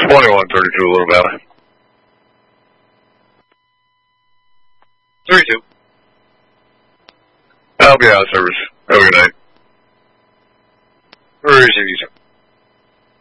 2132 Little Valley. 32. I'll be out of service. Have a good night. Where is he?